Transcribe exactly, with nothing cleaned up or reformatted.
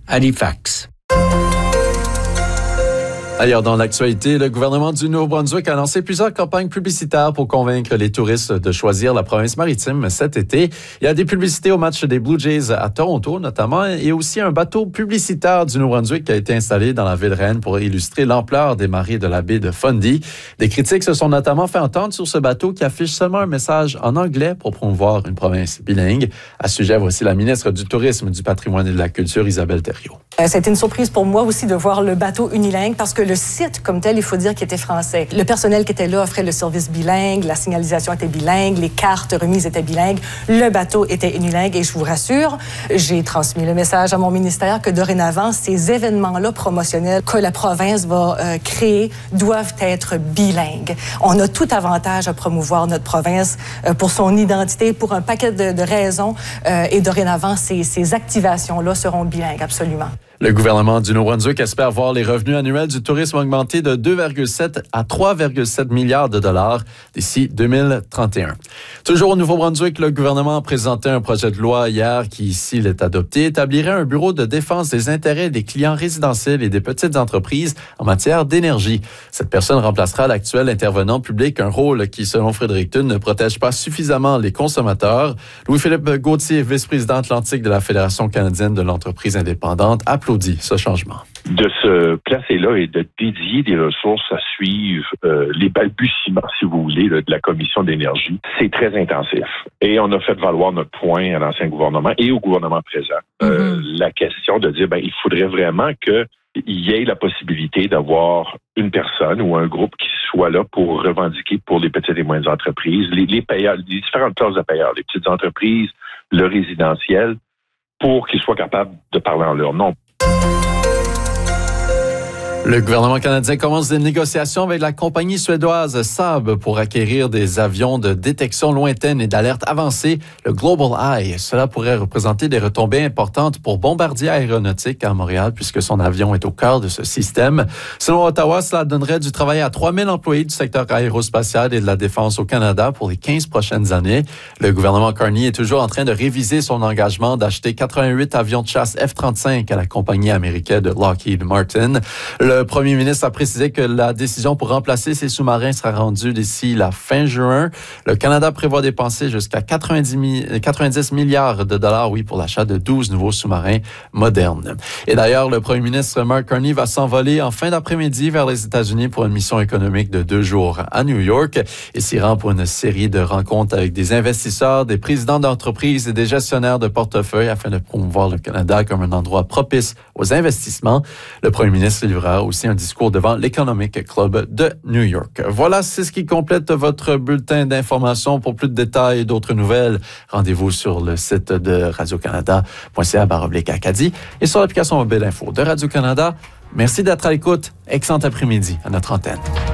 Halifax. Ailleurs dans l'actualité, le gouvernement du Nouveau-Brunswick a lancé plusieurs campagnes publicitaires pour convaincre les touristes de choisir la province maritime cet été. Il y a des publicités au match des Blue Jays à Toronto notamment et aussi un bateau publicitaire du Nouveau-Brunswick qui a été installé dans la ville reine pour illustrer l'ampleur des marées de la baie de Fundy. Des critiques se sont notamment fait entendre sur ce bateau qui affiche seulement un message en anglais pour promouvoir une province bilingue. À ce sujet, voici la ministre du Tourisme, du Patrimoine et de la Culture, Isabelle Thériault. Euh, C'était une surprise pour moi aussi de voir le bateau unilingue parce que le site comme tel, il faut dire qu'il était français. Le personnel qui était là offrait le service bilingue, la signalisation était bilingue, les cartes remises étaient bilingues, le bateau était unilingue et je vous rassure, j'ai transmis le message à mon ministère que dorénavant, ces événements-là promotionnels que la province va euh, créer doivent être bilingues. On a tout avantage à promouvoir notre province euh, pour son identité, pour un paquet de, de raisons euh, et dorénavant, ces, ces activations-là seront bilingues, absolument. Le gouvernement du Nouveau-Brunswick espère voir les revenus annuels du tourisme augmenter de deux virgule sept à trois virgule sept milliards de dollars d'ici deux mille trente et un. Toujours au Nouveau-Brunswick, le gouvernement a présenté un projet de loi hier qui, s'il est adopté, établirait un bureau de défense des intérêts des clients résidentiels et des petites entreprises en matière d'énergie. Cette personne remplacera l'actuel intervenant public, un rôle qui, selon Fredericton, ne protège pas suffisamment les consommateurs. Louis-Philippe Gauthier, vice-président atlantique de la Fédération canadienne de l'entreprise indépendante, applaudit ce changement. De se placer là et de dédier des ressources à suivre euh, les balbutiements, si vous voulez, là, de la Commission d'énergie, c'est très intensif. Et on a fait valoir notre point à l'ancien gouvernement et au gouvernement présent. Euh, mm-hmm. La question de dire, ben, il faudrait vraiment qu'il y ait la possibilité d'avoir une personne ou un groupe qui soit là pour revendiquer pour les petites et moyennes entreprises, les, les payeurs, les différentes classes de payeurs, les petites entreprises, le résidentiel, pour qu'ils soient capables de parler en leur nom. Le gouvernement canadien commence des négociations avec la compagnie suédoise Saab pour acquérir des avions de détection lointaine et d'alerte avancée, le Global Eye. Cela pourrait représenter des retombées importantes pour Bombardier Aéronautique à Montréal puisque son avion est au cœur de ce système. Selon Ottawa, cela donnerait du travail à trois mille employés du secteur aérospatial et de la défense au Canada pour les quinze prochaines années. Le gouvernement Carney est toujours en train de réviser son engagement d'acheter quatre-vingt-huit avions de chasse F trente-cinq à la compagnie américaine de Lockheed Martin. Le premier ministre a précisé que la décision pour remplacer ces sous-marins sera rendue d'ici la fin juin. Le Canada prévoit dépenser jusqu'à quatre-vingt-dix milliards de dollars, oui, pour l'achat de douze nouveaux sous-marins modernes. Et d'ailleurs, le premier ministre Mark Carney va s'envoler en fin d'après-midi vers les États-Unis pour une mission économique de deux jours à New York. Il s'y rend pour une série de rencontres avec des investisseurs, des présidents d'entreprises et des gestionnaires de portefeuille afin de promouvoir le Canada comme un endroit propice aux investissements. Le premier ministre livrera aussi un discours devant l'Economic Club de New York. Voilà, c'est ce qui complète votre bulletin d'information. Pour plus de détails et d'autres nouvelles, rendez-vous sur le site de radio-canada point c a baroblique Acadie et sur l'application mobile info de Radio-Canada. Merci d'être à l'écoute. Excellent après-midi à notre antenne.